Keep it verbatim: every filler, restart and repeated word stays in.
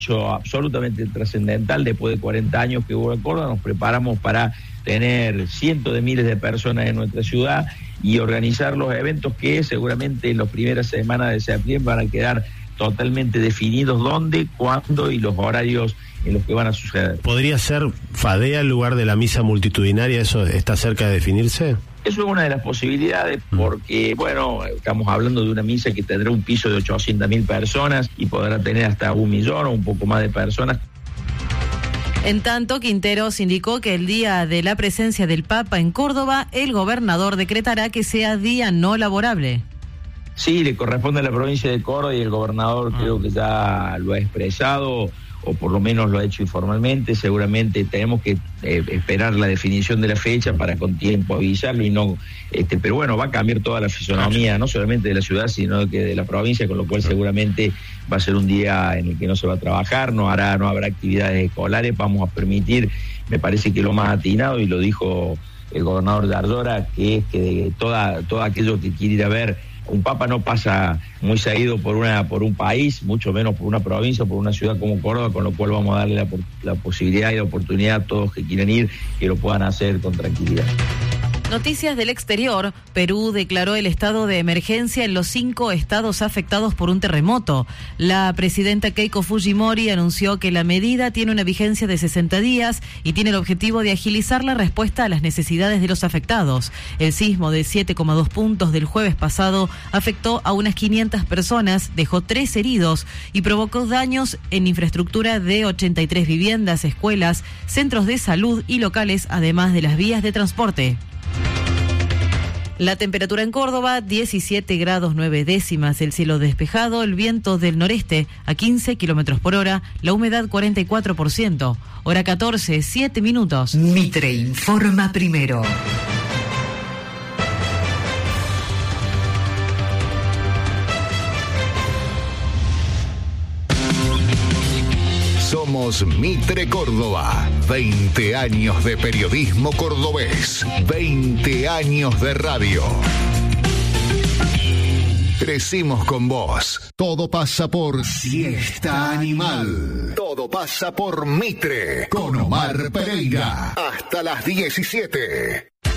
absolutamente trascendental. Después de cuarenta años que hubo en Córdoba, nos preparamos para tener cientos de miles de personas en nuestra ciudad y organizar los eventos que seguramente en las primeras semanas de septiembre van a quedar totalmente definidos dónde, cuándo y los horarios en los que van a suceder. ¿Podría ser Fadea en lugar de la misa multitudinaria? ¿Eso está cerca de definirse? Eso es una de las posibilidades porque, bueno, estamos hablando de una misa que tendrá un piso de ochocientas mil personas y podrá tener hasta un millón o un poco más de personas. En tanto, Quinteros indicó que el día de la presencia del Papa en Córdoba, el gobernador decretará que sea día no laborable. Sí, le corresponde a la provincia de Córdoba y el gobernador ah. creo que ya lo ha expresado, o por lo menos lo ha hecho informalmente. Seguramente tenemos que eh, esperar la definición de la fecha para con tiempo avisarlo y no, este, pero bueno, va a cambiar toda la fisonomía, no solamente de la ciudad, sino que de la provincia, con lo cual seguramente va a ser un día en el que no se va a trabajar, no hará, no habrá actividades escolares, vamos a permitir, me parece que lo más atinado, y lo dijo el gobernador de Ardora, que es que toda, todo aquello que quiere ir a ver un papa no pasa muy seguido por una por un país, mucho menos por una provincia, por una ciudad como Córdoba, con lo cual vamos a darle la, la posibilidad y la oportunidad a todos que quieran ir, que lo puedan hacer con tranquilidad. Noticias del exterior. Perú declaró el estado de emergencia en los cinco estados afectados por un terremoto. La presidenta Keiko Fujimori anunció que la medida tiene una vigencia de sesenta días y tiene el objetivo de agilizar la respuesta a las necesidades de los afectados. El sismo de siete coma dos puntos del jueves pasado afectó a unas quinientas personas, dejó tres heridos y provocó daños en infraestructura de ochenta y tres viviendas, escuelas, centros de salud y locales, además de las vías de transporte. La temperatura en Córdoba, diecisiete grados nueve décimas, el cielo despejado, el viento del noreste a quince kilómetros por hora, la humedad cuarenta y cuatro por ciento, hora catorce, siete minutos. Mitre informa primero. Somos Mitre Córdoba, veinte años de periodismo cordobés, veinte años de radio. Crecimos con vos. Todo pasa por Siesta Animal. Todo pasa por Mitre, con Omar Pereira. Hasta las diecisiete.